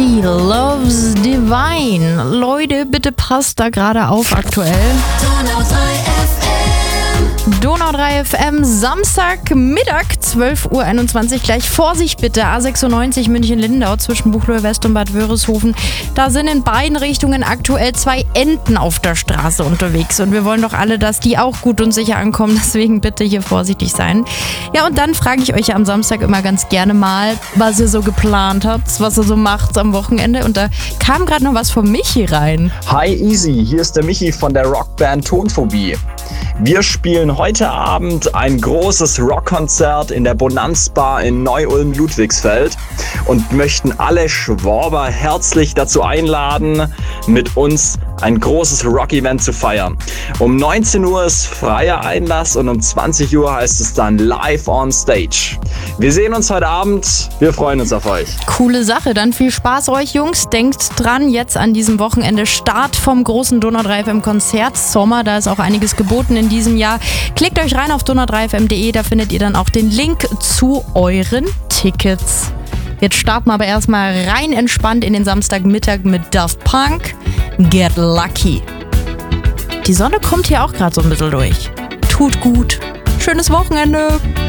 T, Love's Divine. Leute, bitte passt da gerade auf aktuell. Donau 3 FM, Samstagmittag, 12:21 Uhr. Gleich Vorsicht bitte, A96 München-Lindau zwischen Buchloe West und Bad Wörishofen. Da sind in beiden Richtungen aktuell 2 Enten auf der Straße unterwegs. Und wir wollen doch alle, dass die auch gut und sicher ankommen. Deswegen bitte hier vorsichtig sein. Ja, und dann frage ich euch ja am Samstag immer ganz gerne mal, was ihr so geplant habt, was ihr so macht am Wochenende. Und da kam gerade noch was von Michi rein. Hi Easy, hier ist der Michi von der Rockband Tonphobie. Wir spielen heute Abend ein großes Rockkonzert in der Bonanz-Bar in Neu-Ulm-Ludwigsfeld und möchten alle Schworber herzlich dazu einladen, mit uns ein großes Rock-Event zu feiern. Um 19 Uhr ist freier Einlass und um 20 Uhr heißt es dann live on stage. Wir sehen uns heute Abend, wir freuen uns auf euch. Coole Sache, dann viel Spaß euch Jungs. Denkt dran, jetzt an diesem Wochenende Start vom großen Donau 3 FM Konzert Sommer. Da ist auch einiges geboten in diesem Jahr. Klickt euch rein auf donau3fm.de, da findet ihr dann auch den Link zu euren Tickets. Jetzt starten wir aber erstmal rein entspannt in den Samstagmittag mit Daft Punk, Get Lucky. Die Sonne kommt hier auch gerade so ein bisschen durch. Tut gut. Schönes Wochenende.